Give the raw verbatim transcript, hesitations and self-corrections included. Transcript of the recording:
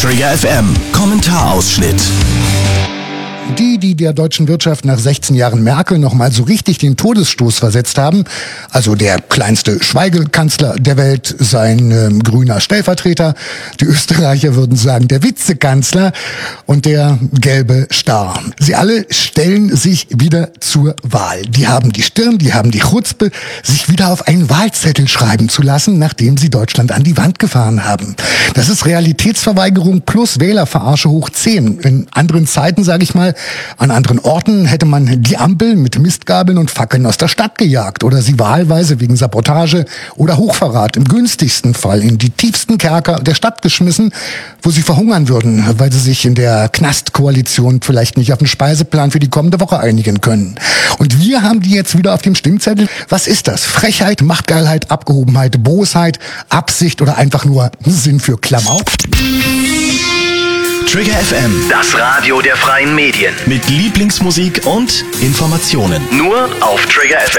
Trigger F M Kommentarausschnitt. Die, die der deutschen Wirtschaft nach sechzehn Jahren Merkel noch mal so richtig den Todesstoß versetzt haben, also der kleinste Schweigekanzler der Welt, sein äh, grüner Stellvertreter, die Österreicher würden sagen der Vizekanzler und der gelbe Star. Sie alle stellen sich wieder zur Wahl. Die haben die Stirn, die haben die Chutzpe, sich wieder auf einen Wahlzettel schreiben zu lassen, nachdem sie Deutschland an die Wand gefahren haben. Das ist Realitätsverweigerung plus Wählerverarsche hoch zehn. In anderen Zeiten, sage ich mal, an anderen Orten hätte man die Ampel mit Mistgabeln und Fackeln aus der Stadt gejagt oder sie wahlweise wegen Sabotage oder Hochverrat im günstigsten Fall in die tiefsten Kerker der Stadt geschmissen, wo sie verhungern würden, weil sie sich in der Knastkoalition vielleicht nicht auf den Speiseplan für die kommende Woche einigen können. Und wir haben die jetzt wieder auf dem Stimmzettel. Was ist das? Frechheit, Machtgeilheit, Abgehobenheit, Bosheit, Absicht oder einfach nur Sinn für Klamauk? Trigger F M, Das Radio der freien Medien. mit Lieblingsmusik und Informationen. Nur auf Trigger F M.